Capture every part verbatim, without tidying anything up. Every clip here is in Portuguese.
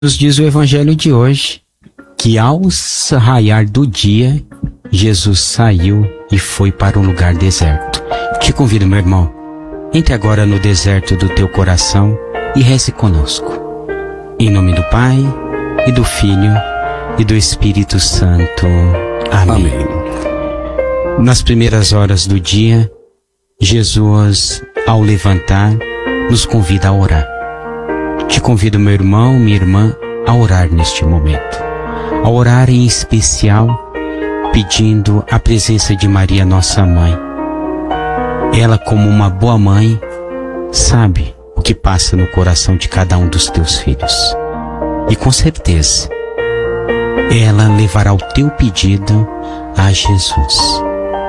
Nos diz o evangelho de hoje que ao raiar do dia, Jesus saiu e foi para um lugar deserto. Te convido, meu irmão, entre agora no deserto do teu coração e reze conosco. Em nome do Pai, e do Filho, e do Espírito Santo. Amém. Amém. Nas primeiras horas do dia, Jesus, ao levantar, nos convida a orar. Te convido, meu irmão, minha irmã, a orar neste momento. A orar em especial, pedindo a presença de Maria, nossa mãe. Ela, como uma boa mãe, sabe o que passa no coração de cada um dos teus filhos. E com certeza, ela levará o teu pedido a Jesus.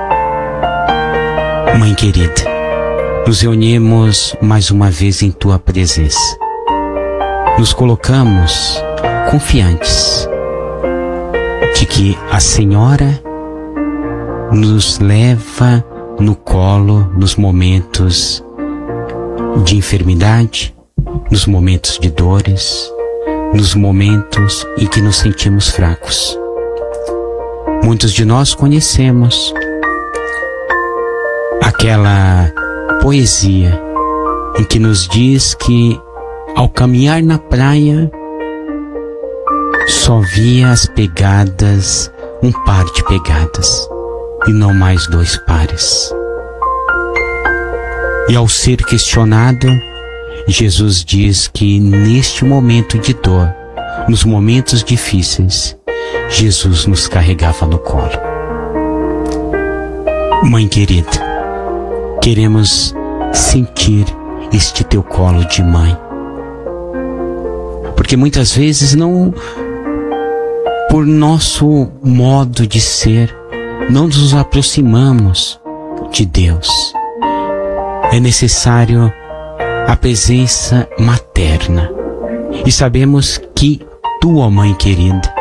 Mãe querida, nos reunimos mais uma vez em tua presença. Nos colocamos confiantes de que a Senhora nos leva no colo nos momentos de enfermidade, nos momentos de dores, nos momentos em que nos sentimos fracos. Muitos de nós conhecemos aquela poesia em que nos diz que ao caminhar na praia só via as pegadas, um par de pegadas e não mais dois pares. E ao ser questionado, Jesus diz que neste momento de dor, nos momentos difíceis, Jesus nos carregava no colo. Mãe querida, queremos sentir este teu colo de mãe. Porque muitas vezes não, por nosso modo de ser, não nos aproximamos de Deus. É necessário a presença materna. E sabemos que tua mãe querida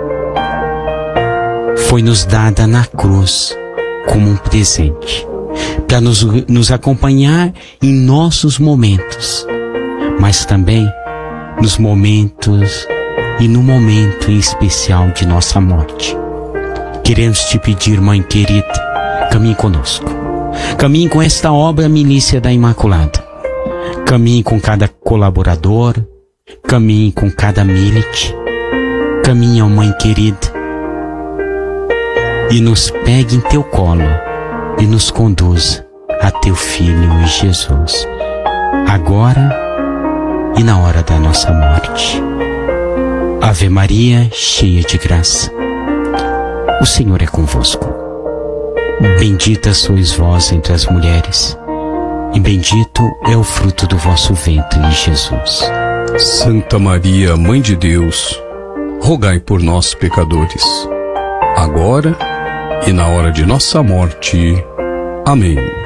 foi nos dada na cruz como um presente, para nos, nos acompanhar em nossos momentos, mas também nos momentos e no momento em especial de nossa morte. Queremos te pedir, mãe querida, caminhe conosco. Caminhe com esta obra Milícia da Imaculada. Caminhe com cada colaborador, caminhe com cada milite. Caminhe, ó mãe querida, e nos pegue em teu colo e nos conduza a teu Filho Jesus, agora e na hora da nossa morte. Ave Maria, cheia de graça, o Senhor é convosco. Bendita sois vós entre as mulheres, e bendito é o fruto do vosso ventre, Jesus. Santa Maria, Mãe de Deus, rogai por nós, pecadores, agora e na hora de nossa morte. Amém.